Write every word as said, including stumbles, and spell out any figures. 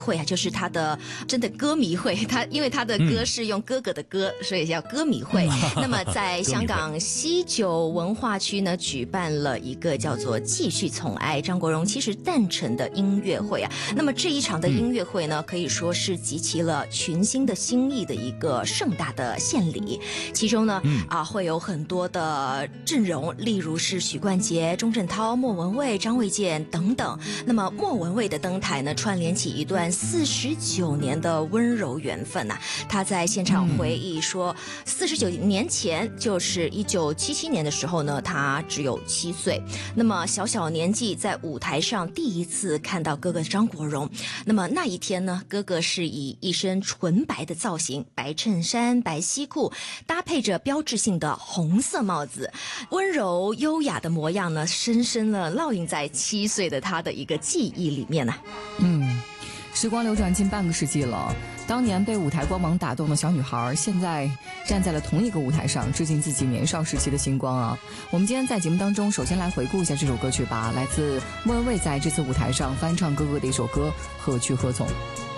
会啊，就是他的真的歌迷会，他因为他的歌是用哥哥的歌，嗯、所以叫歌迷会。那么在香港西九文化区呢，举办了一个叫做“继续宠爱张国荣七十诞辰”的音乐会啊。那么这一场的音乐会呢，可以说是集齐了群星的心意的一个盛大的献礼。其中呢，嗯、啊会有很多的阵容，例如是许冠杰、钟镇涛、莫文蔚、张卫健等等。那么莫文蔚的登台呢，串联起一段四十九年的温柔缘分呐、啊，他在现场回忆说，四十九年前，就是一九七七年的时候呢，他只有七岁。那么小小年纪在舞台上第一次看到哥哥张国荣。那么那一天呢，哥哥是以一身纯白的造型，白衬衫、白西裤，搭配着标志性的红色帽子，温柔优雅的模样呢，深深的烙印在七岁的他的一个记忆里面呢、啊。 嗯。时光流转近半个世纪了，当年被舞台光芒打动的小女孩，现在站在了同一个舞台上，致敬自己年少时期的星光啊！我们今天在节目当中，首先来回顾一下这首歌曲吧，来自莫文蔚在这次舞台上翻唱哥哥的一首歌《何去何从》。